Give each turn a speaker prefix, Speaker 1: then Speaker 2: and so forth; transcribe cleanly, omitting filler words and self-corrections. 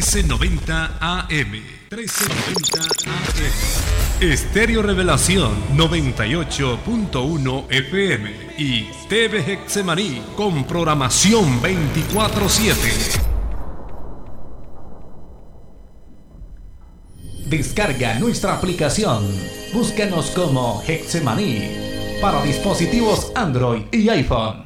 Speaker 1: 1390 AM. 1390 AM. Estéreo Revelación 98.1 FM y TV Getsemaní con programación 24/7.
Speaker 2: Descarga nuestra aplicación. Búscanos como Getsemaní para dispositivos Android y iPhone.